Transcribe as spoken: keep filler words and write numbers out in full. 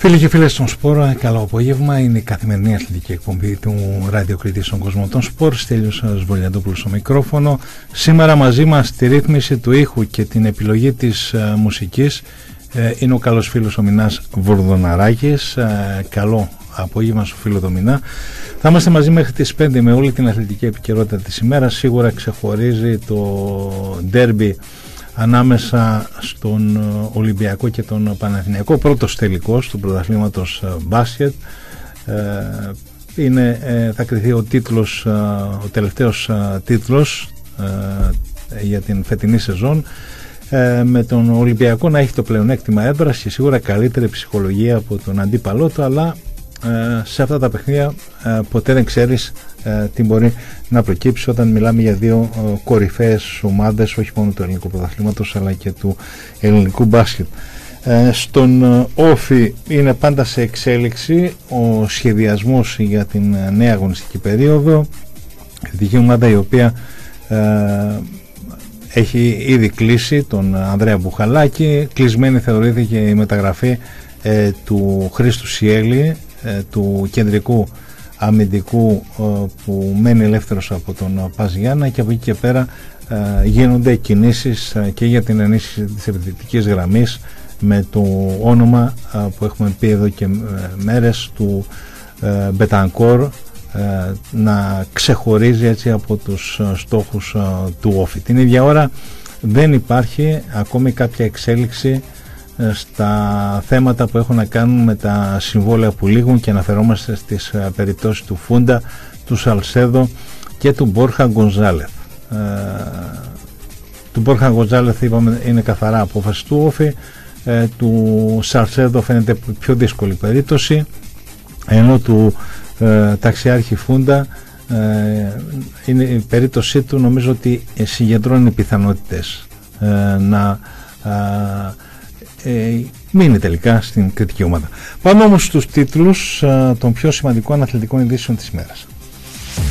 Φίλοι και φίλες των Σπορ, καλό απόγευμα. Είναι η καθημερινή αθλητική εκπομπή του Ράδιο Κρήτης στον κόσμο των Σπορ. Στέλιος Βολιαντόπουλος στο μικρόφωνο. Σήμερα μαζί μας στη ρύθμιση του ήχου και την επιλογή της uh, μουσικής uh, είναι ο καλός φίλος ο Μινάς Βορδοναράκης. Uh, καλό απόγευμα στο φίλο Δομινά. Θα είμαστε μαζί μέχρι τις πέντε με όλη την αθλητική επικαιρότητα της ημέρας. Σίγουρα ξεχωρίζει το ντέρμπι ανάμεσα στον Ολυμπιακό και τον Παναθηναϊκό, πρώτος τελικός του πρωταθλήματος μπάσκετ. Είναι, θα κριθεί ο τίτλος, ο τελευταίος τίτλος για την φετινή σεζόν, με τον Ολυμπιακό να έχει το πλεονέκτημα έδρας και σίγουρα καλύτερη ψυχολογία από τον αντίπαλό του, αλλά σε αυτά τα παιχνίδια ποτέ δεν ξέρεις τι μπορεί να προκύψει όταν μιλάμε για δύο κορυφαίες ομάδες, όχι μόνο του ελληνικού πρωταθλήματος αλλά και του ελληνικού μπάσκετ. Στον Όφη είναι πάντα σε εξέλιξη ο σχεδιασμός για την νέα αγωνιστική περίοδο. Η δική ομάδα η οποία έχει ήδη κλείσει τον Ανδρέα Μπουχαλάκη. Κλεισμένη θεωρήθηκε η μεταγραφή του Χρήστου Σιέλη, του κεντρικού αμυντικού που μένει ελεύθερος από τον Πας Γιάννα, και από εκεί και πέρα γίνονται κινήσεις και για την ενίσχυση της επιθετικής γραμμής με το όνομα που έχουμε πει εδώ και μέρες του Μπετανκόρ να ξεχωρίζει έτσι από τους στόχους του Όφη. Την ίδια ώρα δεν υπάρχει ακόμη κάποια εξέλιξη στα θέματα που έχουν να κάνουν με τα συμβόλαια που λήγουν, και αναφερόμαστε στις περιπτώσεις του Φούντα, του Σαλσέδο και του Μπόρχα Γκονζάλεθ. Ε, του Μπόρχα Γκονζάλεθ είπαμε είναι καθαρά απόφαση του Όφη, ε, του Σαλσέδο φαίνεται πιο δύσκολη περίπτωση, ενώ του ε, ταξιάρχη Φούντα ε, είναι η περίπτωσή του, νομίζω ότι συγκεντρώνει πιθανότητες ε, να ε, Ε, μείνει τελικά στην κριτική ομάδα. Πάμε όμως στους τίτλους α, των πιο σημαντικών αθλητικών ειδήσεων της ημέρας.